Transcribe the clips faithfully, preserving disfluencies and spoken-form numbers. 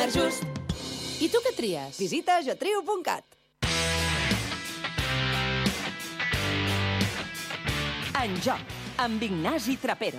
Superjust. I tu què tries? Visita getriu punt cat. En joc, amb Ignasi Trapero.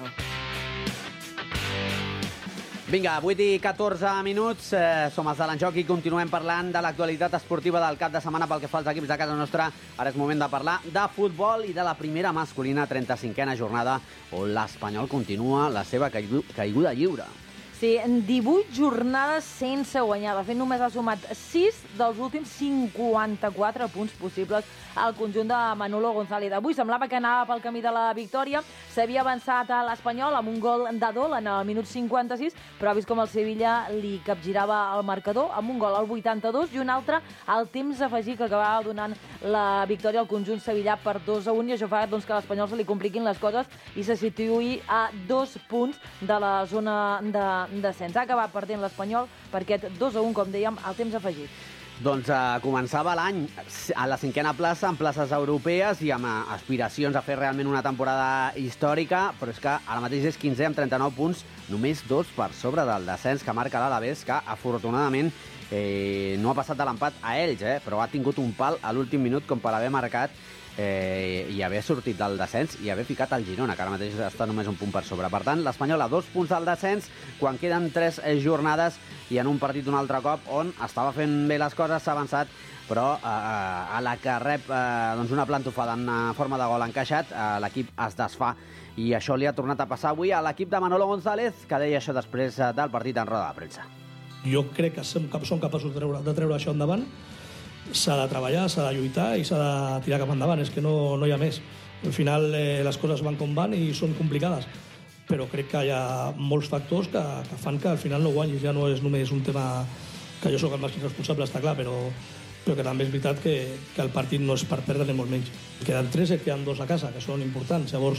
Vinga, vuit i catorze minuts, eh, som els de l'Enjoc i continuem parlant de l'actualitat esportiva del cap de setmana pel que fa als equips de casa nostra. Ara és moment de parlar de futbol i de la primera masculina trenta-cinquena jornada on l'Espanyol continua la seva caigu- caiguda lliure. Sí, en divuit jornades sense guanyar. De fet, només ha sumat sis dels últims cinquanta-quatre punts possibles al conjunt de Manolo González. Avui semblava que anava pel camí de la victòria. S'havia avançat a l'Espanyol amb un gol de Dol en el minut cinquanta-sis, però ha vist com el Sevilla li capgirava el marcador amb un gol al vuitanta-dos i un altre al temps afegit que acabava donant la victòria al conjunt sevillà per dos a un, i això fa doncs, que a l'Espanyol se li compliquin les coses i se situï a dos punts de la zona de descens. Ha acabat perdent l'Espanyol per aquest dos a un, com dèiem, al temps afegit. Doncs eh, començava l'any a la cinquena plaça, en places europees i amb eh, aspiracions a fer realment una temporada històrica, però és que ara mateix és quinzè amb trenta-nou punts, només dos per sobre del descens que marca l'Alavés, que afortunadament eh, no ha passat de l'empat a ells, eh, però ha tingut un pal a l'últim minut com per haver marcat eh, i haver sortit del descens i haver ficat el Girona, que ara mateix està només un punt per sobre. Per tant, l'Espanyol a dos punts del descens quan queden tres eh, jornades i en un partit un altre cop on estava fent bé les coses, s'ha avançat, però eh, a la que rep eh, doncs una plantofada en forma de gol encaixat, eh, l'equip es desfà i això li ha tornat a passar avui a l'equip de Manolo González, que deia això després del partit en roda de premsa. Jo crec que som, som capaços de treure, de treure això endavant. S'ha de treballar, s'ha de lluitar i s'ha de tirar cap endavant, és que no, no hi ha més. Al final eh, les coses van com van i són complicades, però crec que hi ha molts factors que, que fan que al final no guanyis. Ja no és només un tema que jo sóc el màxim responsable, està clar, però, però que també és veritat que, que el partit no és per perdre ni molt menys. Queden tres i queden dos a casa, que són importants. Llavors,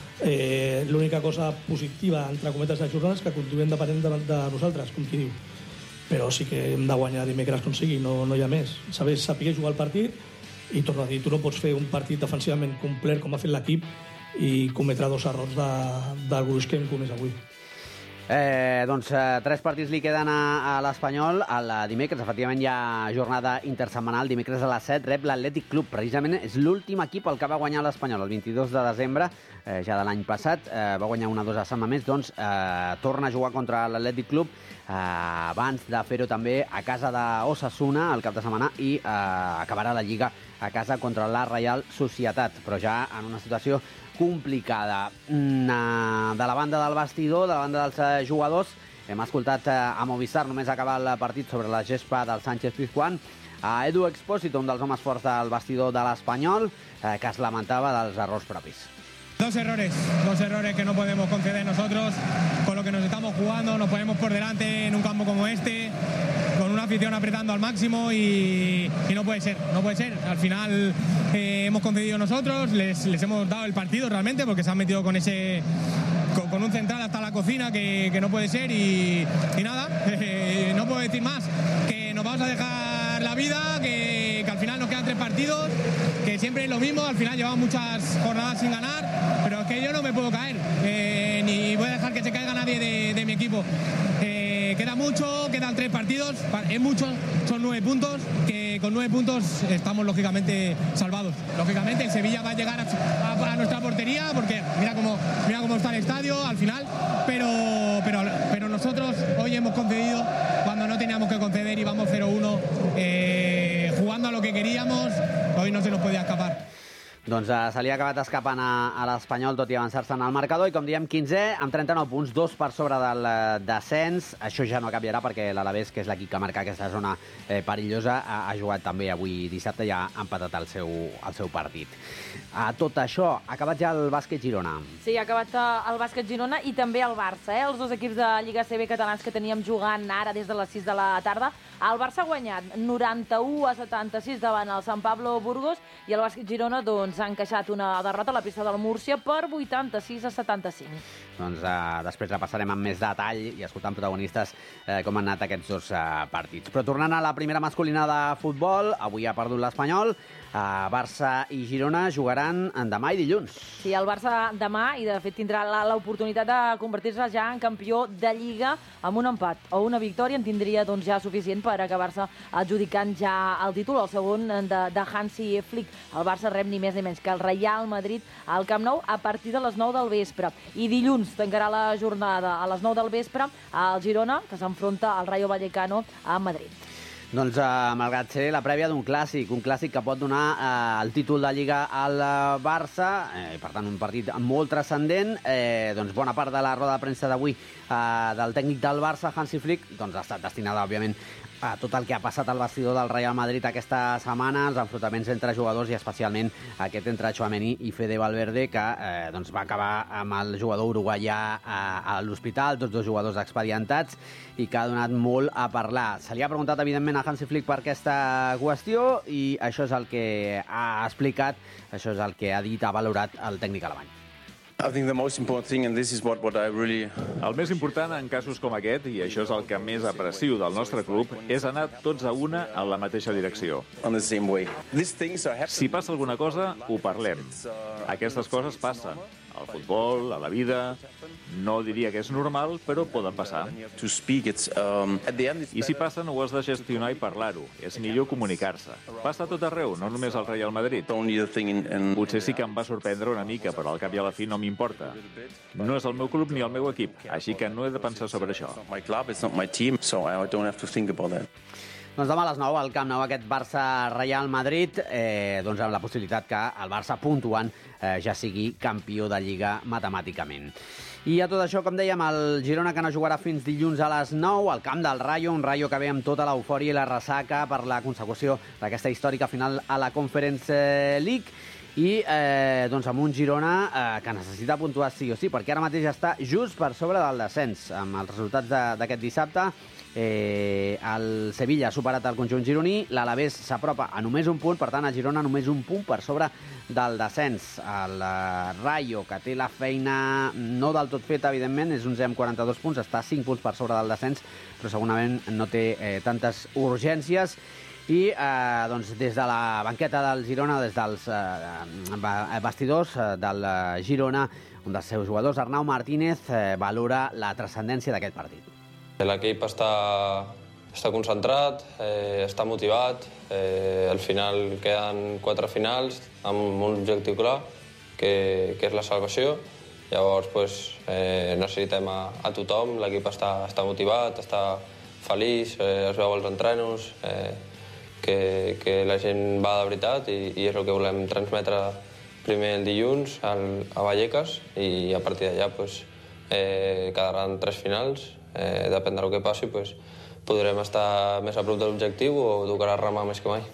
eh, l'única cosa positiva, entre cometes, de jornada és que continuem depenent de, de nosaltres, com qui diu. Però sí que hem de guanyar dimecres com sigui, no, no hi ha més. Saber saber jugar el partit i torno a dir, tu no pots fer un partit defensivament complet com ha fet l'equip i cometre dos errors de, del gruix que hem comès avui. Eh, doncs eh, tres partits li queden a, a l'Espanyol. El dimecres, efectivament, hi ha jornada intersetmanal. Dimecres a les set rep l'Atlètic Club. Precisament és l'últim equip el que va guanyar l'Espanyol el vint-i-dos de desembre, eh, ja de l'any passat. Eh, va guanyar una o dues setmanes més. Doncs eh, torna a jugar contra l'Atlètic Club eh, abans de fer-ho també a casa d'Osasuna el cap de setmana i eh, acabarà la Lliga a casa contra la Reial Societat, però ja en una situació complicada. De la banda del vestidor, de la banda dels jugadors, hem escoltat a Movistar, només acabar el partit, sobre la gespa del Sánchez Pizjuán, a Edu Expósito, un dels homes forts del vestidor de l'Espanyol, que es lamentava dels errors propis. Dos errores, dos errores que no podemos conceder nosotros con lo que nos estamos jugando. Nos ponemos por delante en un campo como este, con una afición apretando al máximo y, y no puede ser, no puede ser. Al final eh, hemos concedido nosotros, les, les hemos dado el partido realmente porque se han metido con ese con, con un central hasta la cocina que, que no puede ser y, y nada, eh, no puedo decir más, que nos vamos a dejar la vida, que, que al final nos quedan tres partidos, que siempre es lo mismo, al final llevamos muchas jornadas sin ganar, pero es que yo no me puedo caer, eh, ni voy a dejar que se caiga nadie de, de mi equipo. Eh, queda mucho, quedan tres partidos, es mucho, son nueve puntos, que con nueve puntos estamos lógicamente salvados. Lógicamente el Sevilla va a llegar a, a, a nuestra portería, porque mira cómo, mira cómo está el estadio al final, pero, pero, pero nosotros hoy hemos concedido cuando no teníamos que conceder y vamos cero uno, eh, jugando a lo que queríamos, hoy no se nos podía escapar. Doncs eh, se li ha acabat escapant a, a l'Espanyol, tot i avançar-se en el marcador, i com diem, quinzè amb trenta-nou punts, dos per sobre del eh, descens. Això ja no canviarà perquè l'Alavés, que és l'equip que marca aquesta zona eh, perillosa, ha, ha jugat també avui dissabte i ha empatat el seu, el seu partit. A tot això, ha acabat ja el bàsquet Girona. Sí, ha acabat el bàsquet Girona i també el Barça, eh? Els dos equips de Lliga A C B catalans que teníem jugant ara des de les sis de la tarda. El Barça ha guanyat noranta-u a setanta-sis davant el San Pablo Burgos i el bàsquet Girona doncs, ha encaixat una derrota a la pista del Múrcia per vuitanta-sis a setanta-cinc. Doncs eh, després repassarem amb més detall i escoltant protagonistes eh, com han anat aquests dos eh, partits. Però tornant a la primera masculina de futbol, avui ha perdut l'Espanyol, eh, Barça i Girona jugaran demà i dilluns. Sí, el Barça demà, i de fet tindrà l'oportunitat de convertir-se ja en campió de Lliga amb un empat o una victòria en tindria doncs, ja suficient per acabar-se adjudicant ja el títol, el segon de, de Hansi Flick. El Barça rep ni més ni menys que el Real Madrid al Camp Nou a partir de les nou del vespre. I dilluns tancarà la jornada a les nou del vespre al Girona, que s'enfronta al Rayo Vallecano a Madrid. Doncs, eh, malgrat ser la prèvia d'un clàssic, un clàssic que pot donar eh, el títol de Lliga al Barça, eh, i per tant un partit molt transcendent, eh, doncs bona part de la roda de premsa d'avui eh, del tècnic del Barça, Hansi Flick, doncs ha estat destinada, òbviament, a tot el que ha passat al vestidor del Real Madrid aquesta setmana, els enfrontaments entre jugadors i especialment aquest entre Tchouaméni i Fede Valverde, que eh, doncs va acabar amb el jugador uruguaià a, a l'hospital, tots dos jugadors expedientats, i que ha donat molt a parlar. Se li ha preguntat, evidentment, a Hansi Flick per aquesta qüestió i això és el que ha explicat, això és el que ha dit, ha valorat el tècnic alemany. I think the most important thing, and this is what, what I really... El més important en casos com aquest, i això és el que més aprecio del nostre club, és anar tots a una en la mateixa direcció. On the same way. These things are happening. Si passa alguna cosa, ho parlem. Aquestes coses passen. Al futbol, a la vida... No diria que és normal, però poden passar. To speak, it's, um, at the end, it's... I si passen, ho has de gestionar i parlar-ho. És millor comunicar-se. Passa a tot arreu, no només al Real Madrid. Only the thing in, in... Potser sí que em va sorprendre una mica, però al cap i a la fi no m'importa. No és el meu club ni el meu equip, així que no he de pensar sobre això. It's not my club, it's not my team, so I don't have to think about that. Doncs demà a les nou al Camp Nou aquest Barça-Real Madrid, eh, doncs amb la possibilitat que el Barça puntuant eh, ja sigui campió de Lliga matemàticament. I a tot això, com dèiem, el Girona que no jugarà fins dilluns a les nou, al camp del Rayo, un Rayo que ve amb tota l'eufòria i la ressaca per la consecució d'aquesta històrica final a la Conference League, i eh, doncs amb un Girona eh, que necessita puntuar sí o sí, perquè ara mateix està just per sobre del descens. Amb els resultats d'aquest dissabte, eh, el Sevilla ha superat el conjunt gironí, l'Alavés s'apropa a només un punt, per tant, a Girona només un punt per sobre del descens. El Rayo, que té la feina no del tot feta, evidentment, és onzè amb quaranta-dos punts, està cinc punts per sobre del descens, però segurament no té eh, tantes urgències. I eh, doncs, des de la banqueta del Girona, des dels eh, vestidors eh, del Girona, un dels seus jugadors, Arnau Martínez, eh, valora la transcendència d'aquest partit. L'equip està, està concentrat, eh, està motivat. Eh, al final queden quatre finals amb un objectiu clar, que, que és la salvació. Llavors pues, eh, necessitem a, a tothom, l'equip està, està motivat, està feliç, eh, es veu als entrenos, eh, que, que la gent va de veritat i, i és el que volem transmetre primer el dilluns al, a Vallecas i a partir d'allà pues, eh, quedaran tres finals. Eh, depèn del que passi, pues, podrem estar més a prop de l'objectiu o tocarà remar més que mai.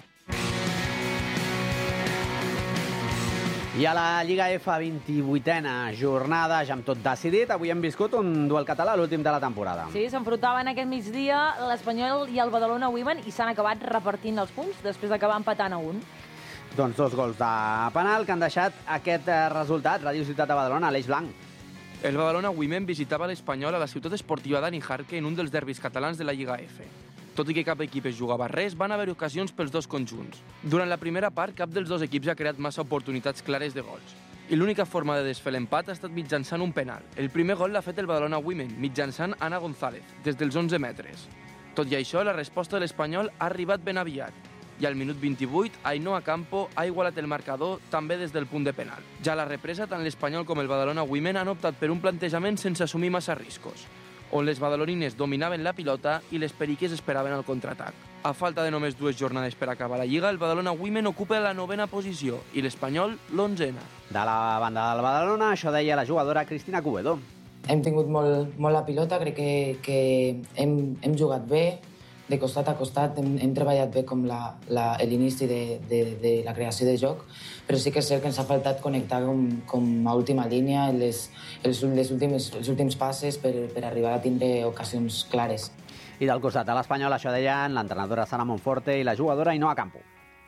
I a la Lliga F, vint-i-vuitena jornada, ja amb tot decidit, avui hem viscut un duel català, l'últim de la temporada. Sí, s'enfrontaven aquest migdia l'Espanyol i el Badalona Women i s'han acabat repartint els punts després d'acabar empatant a un. Doncs dos gols de penal que han deixat aquest resultat. Ràdio Ciutat de Badalona, Aleix Blanc. El Badalona Women visitava l'Espanyol a la ciutat esportiva Dani Jarque en un dels derbis catalans de la Lliga F. Tot i que cap equip es jugava res, van haver ocasions pels dos conjunts. Durant la primera part, cap dels dos equips ha creat massa oportunitats clares de gols. I l'única forma de desfer l'empat ha estat mitjançant un penal. El primer gol l'ha fet el Badalona Women, mitjançant Ana González, des dels onze metres. Tot i això, la resposta de l'Espanyol ha arribat ben aviat. I al minut vint-i-vuit, Ainhoa Campo ha igualat el marcador també des del punt de penal. Ja a la represa, tant l'Espanyol com el Badalona Women han optat per un plantejament sense assumir massa riscos, on les badalonines dominaven la pilota i les periques esperaven el contraatac. A falta de només dues jornades per acabar la Lliga, el Badalona Women ocupa la novena posició i l'Espanyol l'onzena. De la banda del Badalona, això deia la jugadora Cristina Cubedo. Hem tingut molt, molt la pilota, crec que, que hem, hem jugat bé, de costat a costat, hem, hem treballat bé com la, la, l'inici de, de, de la creació de joc, però sí que és cert que ens ha faltat connectar com, com a última línia les, els, les últims, els últims passes per, per arribar a tindre ocasions clares. I del costat de l'Espanyol, això deien l'entrenadora Sara Monforte i la jugadora Ainhoa Campo.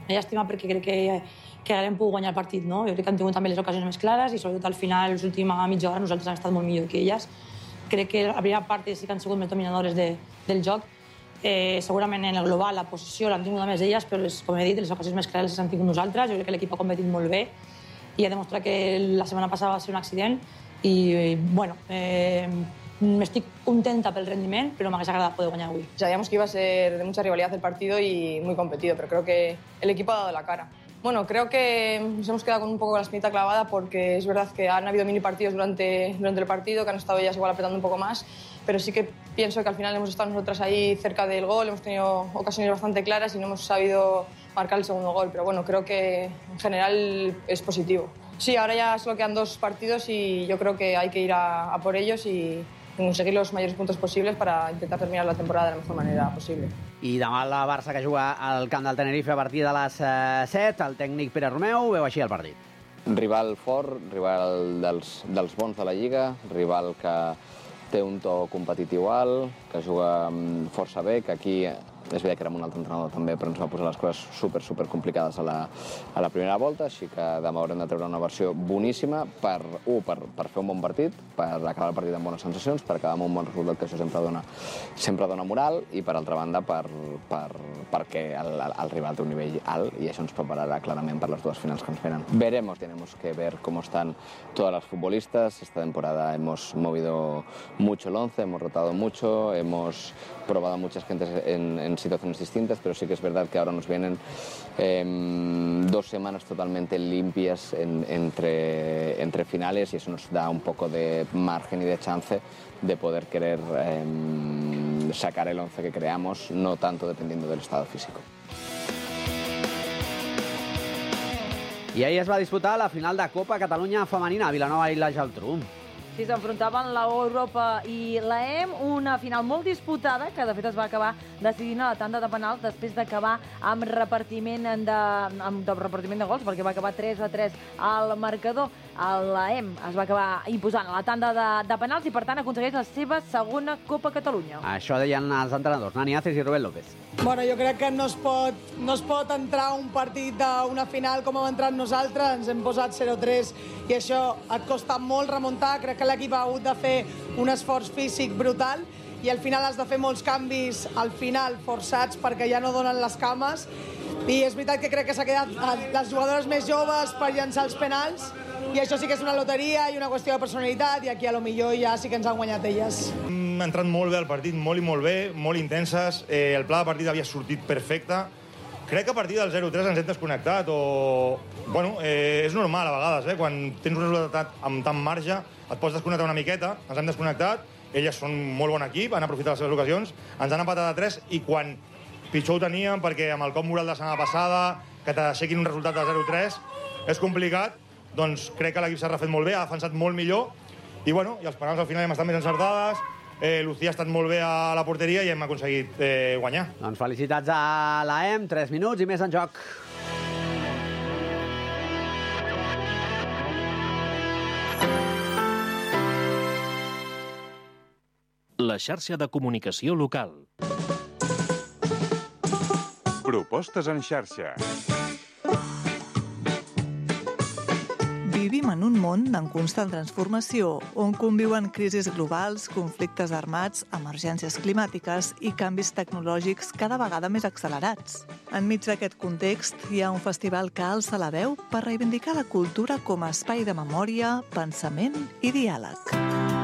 Una llàstima perquè crec que, que ara hem pogut guanyar el partit, no? Jo crec que han tingut també les ocasions més clares i sobretot al final, l'última mitja hora, nosaltres hem estat molt millor que elles. Crec que la primera part sí que han sigut més dominadores de, del joc. Eh, segurament en el global la posició l'han tingut més elles, però les, com he dit, les ocasions més clares les han tingut nosaltres. Jo crec que l'equip ha competit molt bé i ha demostrat que la setmana passada va ser un accident i, bueno, eh, estic contenta pel rendiment, pero me ha agradado poder ganar hoy. Sabíamos que iba a ser de mucha rivalidad el partido y muy competido, pero creo que el equipo ha dado la cara. Bueno, creo que nos hemos quedado con un poco la espinita clavada porque es verdad que han habido mini partidos durante, durante el partido, que han estado ellas igual apretando un poco más, pero sí que pienso que al final hemos estado nosotras ahí cerca del gol, hemos tenido ocasiones bastante claras y no hemos sabido marcar el segundo gol, pero bueno, creo que en general es positivo. Sí, ahora ya solo quedan dos partidos y yo creo que hay que ir a, a por ellos y conseguir los mayores puntos posibles para intentar terminar la temporada de la mejor manera posible. I demà la Barça, que juga al camp del Tenerife a partir de les set, el tècnic Pere Romeu veu així el partit. Rival fort, rival dels, dels bons de la Lliga, rival que té un to competitiu alt, que juga força bé, que aquí és veritat que érem un altre entrenador també, però ens va posar les coses super, super complicades a la, a la primera volta, així que demà haurem de treure una versió boníssima per, un, per, per fer un bon partit, per acabar el partit amb bones sensacions, per acabar amb un bon resultat, que això sempre dona, sempre dona moral, i per altra banda per, per, perquè el, el, el rival té un nivell alt i això ens prepararà clarament per les dues finals que ens venen. Veremos, tenemos que ver cómo están todas las futbolistas. Esta temporada hemos movido mucho el once, hemos rotado mucho, hemos probado a muchas gentes en, en situaciones distintas, pero sí que es verdad que ahora nos vienen eh, dos semanas totalmente limpias en, entre, entre finales y eso nos da un poco de margen y de chance de poder querer eh, sacar el once que creamos, no tanto dependiendo del estado físico. I ahir es va disputar la final de Copa Catalunya femenina a Vilanova i la Geltrú. Sí, s'enfrontaven la Europa i la E M, una final molt disputada, que de fet es va acabar decidint a la tanda de penals després d'acabar amb repartiment de, amb, de repartiment de gols, perquè va acabar tres a tres al marcador. La E M es va acabar imposant a la tanda de, de penals i, per tant, aconsegueix la seva segona Copa Catalunya. Això deien els entrenadors, Nani Aces i Rubén López. Bueno, jo crec que no es pot, no es pot entrar a un partit d'una final com hem entrat nosaltres, ens hem posat zero tres i això et costa molt remuntar. Crec que l'equip ha hagut de fer un esforç físic brutal i al final has de fer molts canvis al final forçats perquè ja no donen les cames i és veritat que crec que s'ha quedat les jugadores més joves per llançar els penals i això sí que és una loteria i una qüestió de personalitat i aquí a lo millor ja sí que ens han guanyat elles. Hem entrat molt bé al partit, molt i molt bé, molt intenses, eh, el pla de partit havia sortit perfecte. Crec que a partir del zero tres ens hem desconnectat o... Bueno, eh, és normal a vegades, eh? Quan tens un resultat amb tant marge et pots desconnectar una miqueta, ens hem desconnectat, elles són molt bon equip, han aprofitat les seves ocasions, ens han empatat a tres i quan pitjor ho teníem, perquè amb el cop moral de la setmana passada, que t'aixequin un resultat de zero tres, és complicat, doncs crec que l'equip s'ha refet molt bé, ha defensat molt millor, i bueno, i els penals al final hem estat més encertades, eh, Lucía ha estat molt bé a la porteria i hem aconseguit eh, guanyar. Doncs felicitats a la E M, tres minuts i més en joc. La xarxa de comunicació local. Propostes en xarxa. Vivim en un món en constant transformació, on conviuen crisis globals, conflictes armats, emergències climàtiques i canvis tecnològics cada vegada més accelerats. Enmig d'aquest context, hi ha un festival que alça la veu per reivindicar la cultura com a espai de memòria, pensament i diàleg.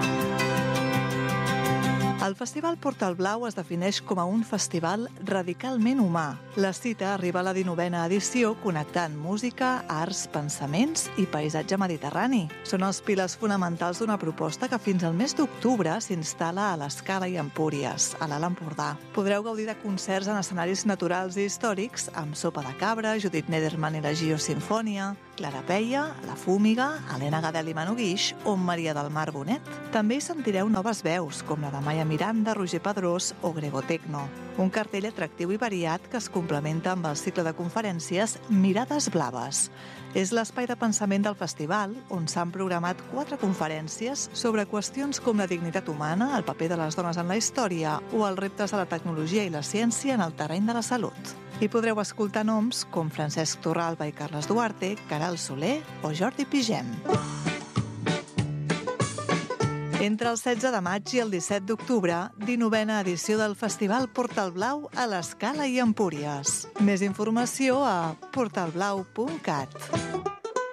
El Festival Portal Blau es defineix com a un festival radicalment humà. La cita arriba a la dinovena edició connectant música, arts, pensaments i paisatge mediterrani. Són els pilars fonamentals d'una proposta que fins al mes d'octubre s'instal·la a l'Escala i Empúries, a l'Alt Empordà. Podreu gaudir de concerts en escenaris naturals i històrics amb Sopa de Cabra, Judit Nederman i la Gio Sinfònia, Clara Peia, La Fúmiga, Helena Gadel i Manu Guix o Maria del Mar Bonet. També hi sentireu noves veus, com la de Maia Miranda, Roger Pedrós o Grego Tecno. Un cartell atractiu i variat que es complementa amb el cicle de conferències Mirades Blaves. És l'espai de pensament del festival, on s'han programat quatre conferències sobre qüestions com la dignitat humana, el paper de les dones en la història o els reptes de la tecnologia i la ciència en el terreny de la salut. Hi podreu escoltar noms com Francesc Torralba i Carles Duarte, Caral Soler o Jordi Pigem. Entre el setze de maig i el disset d'octubre, dinovena edició del Festival Portal Blau a l'Escala i Empúries. Més informació a portalblau punt cat.